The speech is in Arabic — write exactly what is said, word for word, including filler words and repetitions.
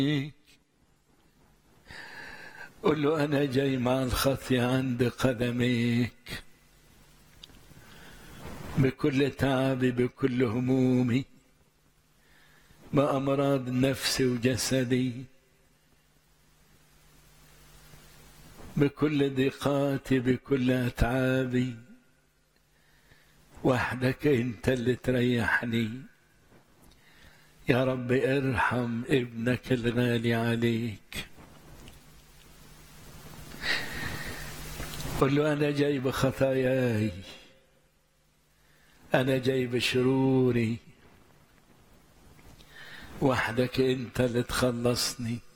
قل له أنا جاي مع الخطية عند قدميك، بكل تعبي بكل همومي، بأمراض نفسي وجسدي، بكل ضيقاتي بكل أتعابي. وحدك أنت اللي تريحني يا رب. ارحم ابنك الغالي عليك. قل له أنا جاي بخطاياي، أنا جاي بشروري، وحدك أنت اللي تخلصني.